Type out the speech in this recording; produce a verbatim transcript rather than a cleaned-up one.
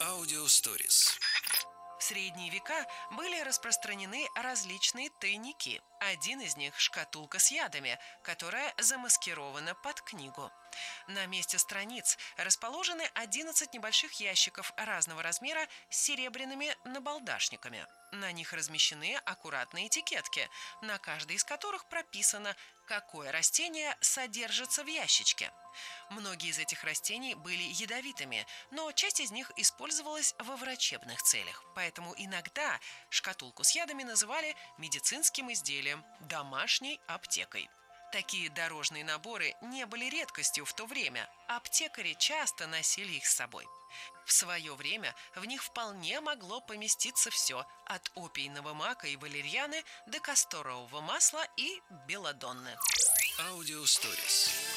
Аудиосторис. В средние века были распространены различные тайники. Один из них – шкатулка с ядами, которая замаскирована под книгу. На месте страниц расположены одиннадцать небольших ящиков разного размера с серебряными набалдашниками. На них размещены аккуратные этикетки, на каждой из которых прописано, какое растение содержится в ящичке. Многие из этих растений были ядовитыми, но часть из них использовалась во врачебных целях. Поэтому иногда шкатулку с ядами называли медицинским изделием, домашней аптекой. Такие дорожные наборы не были редкостью в то время. Аптекари часто носили их с собой. В свое время в них вполне могло поместиться все, от опийного мака и валерьяны до касторового масла и белладонны. Аудиосторис.